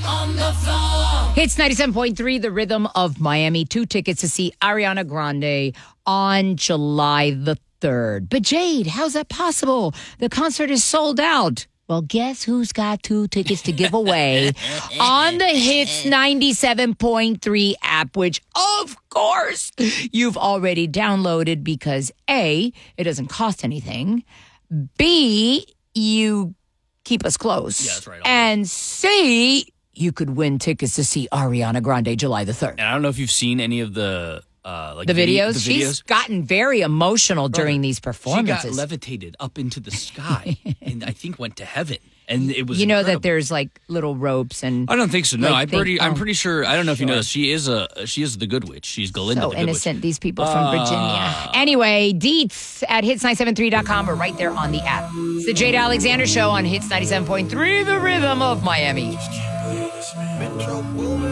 Hits 97.3, The Rhythm of Miami. 2 tickets to see Ariana Grande on July the 3rd. But Jade, how's that possible? The concert is sold out. Well, guess who's got 2 tickets to give away on the Hits 97.3 app, which, of course, you've already downloaded because A, it doesn't cost anything. B, you keep us close. Yeah, that's right. And C, you could win tickets to see Ariana Grande July the 3rd. And I don't know if you've seen any of the The videos? She's gotten very emotional during these performances. She got levitated up into the sky and I think went to heaven. And it was incredible. that there's like little ropes and I don't think so. No, like I'm pretty sure. I don't know if you know this. She is the good witch. She's Galinda. So the good innocent, witch. these people from Virginia. Anyway, deets at hits973.com or right there on the app. It's the Jade Alexander Show on Hits 97.3, The Rhythm of Miami. Metro Boomin.